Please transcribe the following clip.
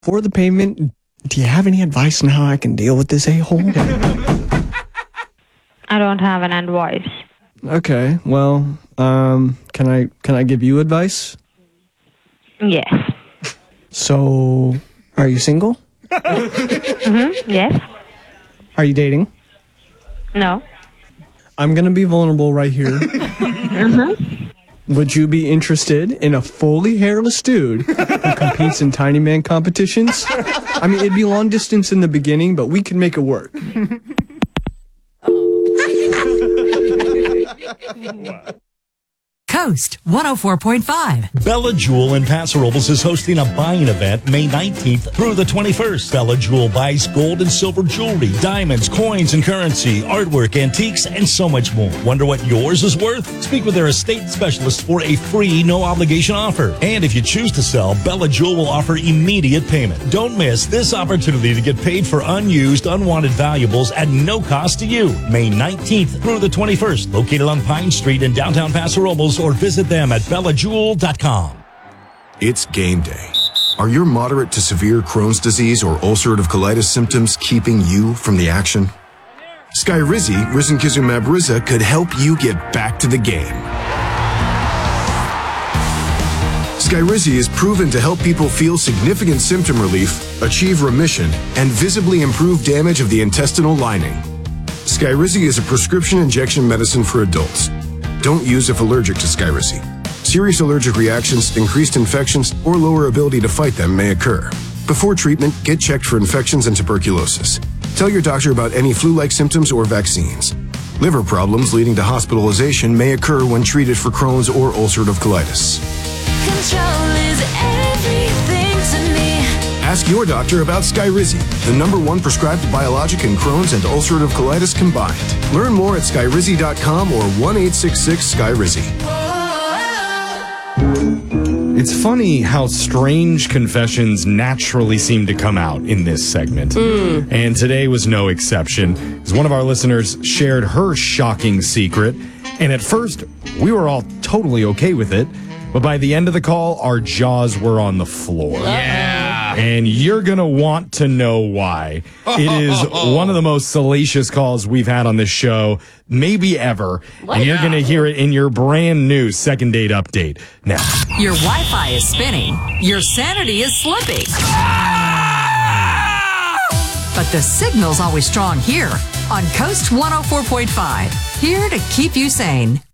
For the pavement, do you have any advice on how I can deal with this a-hole? I don't have an advice. Okay, well, can I give you advice? Yes. So, are you single? Yes. Are you dating? No. I'm gonna be vulnerable right here. Would you be interested in a fully hairless dude who competes in tiny man competitions? I mean, it'd be long distance in the beginning, but we can make it work. Coast 104.5. Bella Jewel in Paso Robles is hosting a buying event May 19th through the 21st. Bella Jewel buys gold and silver jewelry, diamonds, coins and currency, artwork, antiques, and so much more. Wonder what yours is worth? Speak with their estate specialist for a free, no-obligation offer. And if you choose to sell, Bella Jewel will offer immediate payment. Don't miss this opportunity to get paid for unused, unwanted valuables at no cost to you. May 19th through the 21st, located on Pine Street in downtown Paso Robles, or visit them at bellajewel.com. It's game day. Are your moderate to severe Crohn's disease or ulcerative colitis symptoms keeping you from the action? Skyrizi, risankizumab Riza, could help you get back to the game. Skyrizi is proven to help people feel significant symptom relief, achieve remission, and visibly improve damage of the intestinal lining. Skyrizi is a prescription injection medicine for adults. Don't use if allergic to Skyrizi. Serious allergic reactions, increased infections, or lower ability to fight them may occur. Before treatment, get checked for infections and tuberculosis. Tell your doctor about any flu-like symptoms or vaccines. Liver problems leading to hospitalization may occur when treated for Crohn's or ulcerative colitis. Control is everything to me. Ask your doctor about Skyrizi, the #1 prescribed biologic in Crohn's and ulcerative colitis combined. Learn more at skyrizi.com or 1-866-SKYRIZI. It's funny how strange confessions naturally seem to come out in this segment. And today was no exception, as one of our listeners shared her shocking secret. And at first, we were all totally okay with it. But by the end of the call, our jaws were on the floor. Yeah. And you're going to want to know why. It is one of the most salacious calls we've had on this show, maybe ever. And you're going to hear it in your brand new Second Date Update now. Your Wi-Fi is spinning. Your sanity is slipping. But the signal's always strong here on Coast 104.5. Here to keep you sane.